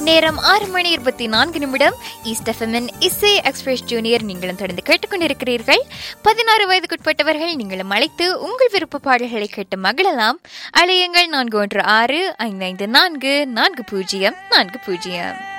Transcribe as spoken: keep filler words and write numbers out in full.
நேரம் ஆறு மணி இருபத்தி நான்கு நிமிடம். ஈஸ்ட் எஃப்எம்மின் இசை எக்ஸ்பிரஸ் ஜூனியர் நீங்களும் தொடர்ந்து கேட்டுக்கொண்டிருக்கிறீர்கள். பதினாறு வயதுக்குட்பட்டவர்கள் நீங்களும் அழைத்து உங்கள் விருப்ப பாடல்களை கேட்டு மகிழலாம். அழையுங்கள் நான்கு ஒன்று ஆறு ஐந்து ஐந்து நான்கு நான்கு பூஜ்ஜியம் நான்கு பூஜ்ஜியம்.